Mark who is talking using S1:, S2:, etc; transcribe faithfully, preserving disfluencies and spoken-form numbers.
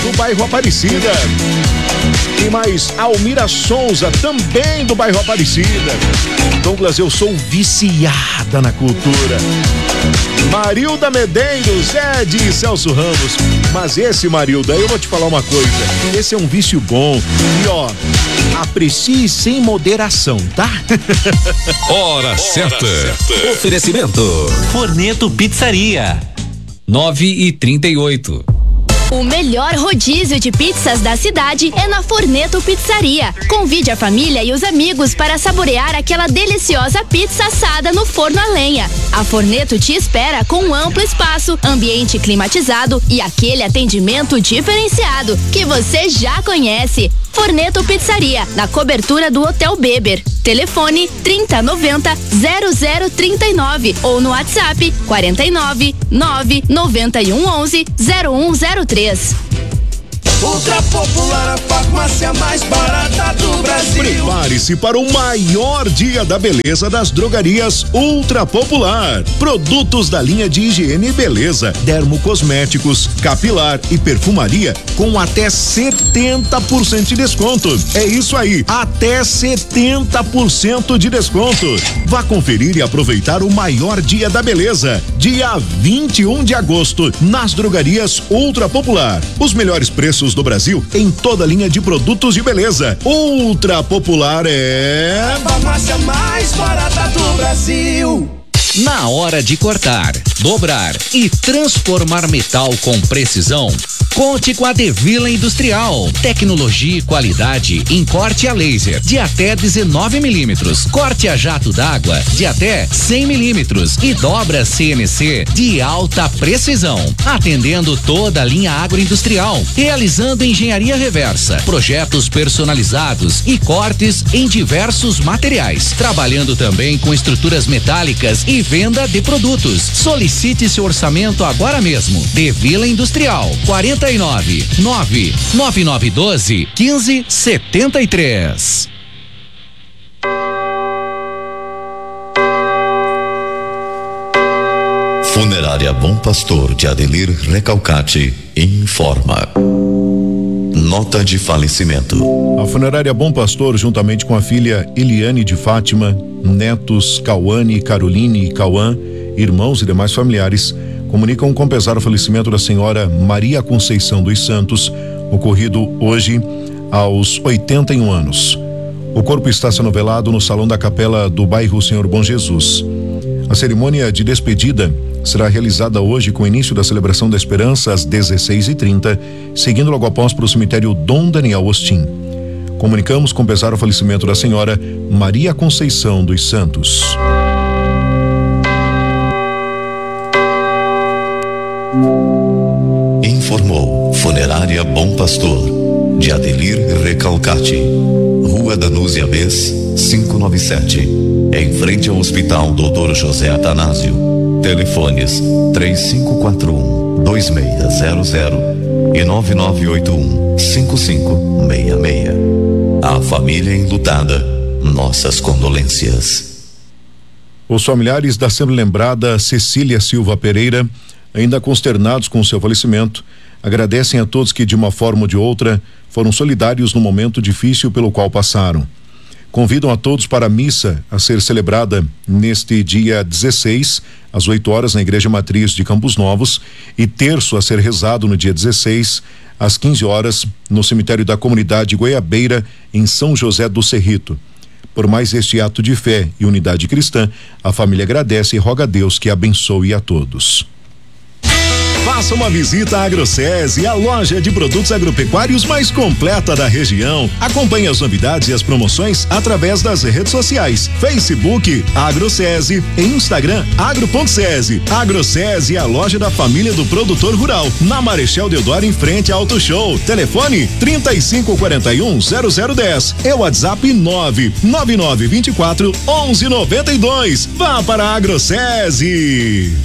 S1: do bairro Aparecida. Tem mais Almira Souza, também do bairro Aparecida. Douglas, eu sou viciada na cultura. Marilda Medeiros, é de Celso Ramos. Mas esse, Marilda, eu vou te falar uma coisa. Esse é um vício bom. E ó, aprecie sem moderação, tá?
S2: Hora, Hora certa. certa.
S3: Oferecimento Forneto Pizzaria. nove e trinta e oito.
S4: O melhor rodízio de pizzas da cidade é na Forneto Pizzaria. Convide a família e os amigos para saborear aquela deliciosa pizza assada no forno a lenha. A Forneto te espera com um amplo espaço, ambiente climatizado e aquele atendimento diferenciado que você já conhece. Forneto Pizzaria, na cobertura do Hotel Beber. Telefone trinta noventa zero zero trinta e nove ou no WhatsApp quarenta e nove nove noventa e um onze zero um zero três.
S5: Ultra Popular, a farmácia mais barata do Brasil.
S1: Prepare-se para o maior dia da beleza das drogarias Ultra Popular. Produtos da linha de higiene e beleza, dermocosméticos, capilar e perfumaria com até setenta por cento de desconto. É isso aí, até setenta por cento de desconto. Vá conferir e aproveitar o maior dia da beleza, dia vinte e um de agosto, nas drogarias Ultra Popular. Os melhores preços do Brasil em toda a linha de produtos de beleza. Ultra Popular é
S5: a farmácia mais barata do Brasil.
S3: Na hora de cortar, dobrar e transformar metal com precisão, conte com a Devila Industrial. Tecnologia e qualidade em corte a laser de até dezenove milímetros, corte a jato d'água de até cem milímetros e dobra C N C de alta precisão, atendendo toda a linha agroindustrial, realizando engenharia reversa, projetos personalizados e cortes em diversos materiais, trabalhando também com estruturas metálicas e venda de produtos. Solicite seu orçamento agora mesmo. Devila Industrial, quarenta e nove nove nove nove doze quinze setenta e três.
S6: Funerária Bom Pastor de Adelir Recalcati informa. Nota de falecimento.
S1: A Funerária Bom Pastor, juntamente com a filha Eliane de Fátima, netos Cauane, Caroline e Cauã, irmãos e demais familiares, comunicam com pesar o falecimento da senhora Maria Conceição dos Santos, ocorrido hoje aos oitenta e um anos. O corpo está sendo velado no salão da capela do bairro Senhor Bom Jesus. A cerimônia de despedida será realizada hoje com o início da celebração da Esperança às dezesseis e trinta, seguindo logo após para o cemitério Dom Daniel Ostim. Comunicamos com pesar o falecimento da senhora Maria Conceição dos Santos.
S6: Informou Funerária Bom Pastor de Adelir Recalcati, Rua Danúzia Bess, quinhentos e noventa e sete, em frente ao Hospital doutor José Atanásio. Telefones três cinco quatro um, dois seis zero zero e nove nove oito um, cinco cinco seis seis. A família enlutada, nossas condolências.
S1: Os familiares da sempre lembrada Cecília Silva Pereira, ainda consternados com o seu falecimento, agradecem a todos que de uma forma ou de outra foram solidários no momento difícil pelo qual passaram. Convidam a todos para a missa a ser celebrada neste dia dezesseis, às oito horas, na Igreja Matriz de Campos Novos, e terço a ser rezado no dia dezesseis, às quinze horas, no cemitério da comunidade Goiabeira, em São José do Cerrito. Por mais este ato de fé e unidade cristã, a família agradece e roga a Deus que abençoe a todos. Faça uma visita à AgroSese, a loja de produtos agropecuários mais completa da região. Acompanhe as novidades e as promoções através das redes sociais: Facebook AgroSese e Instagram agro.sese. AgroSese, a loja da família do produtor rural, na Marechal Deodoro, em frente ao Auto Show. Telefone trinta e cinco quarenta e um zero zero dez e o WhatsApp nove nove nove vinte e quatro onze noventa e dois. Vá para a AgroSese.